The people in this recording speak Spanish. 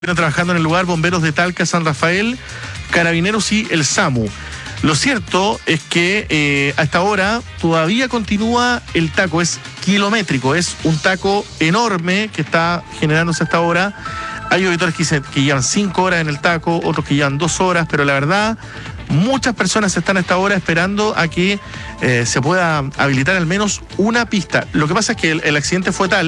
Trabajando en el lugar, bomberos de Talca, San Rafael, carabineros y el SAMU. Lo cierto es que a esta hora todavía continúa el taco, es kilométrico, es un taco enorme que está generándose a esta hora. Hay auditores que llevan 5 horas en el taco, otros que llevan 2 horas, pero la verdad, muchas personas están a esta hora esperando a que se pueda habilitar al menos una pista. Lo que pasa es que el accidente fue tal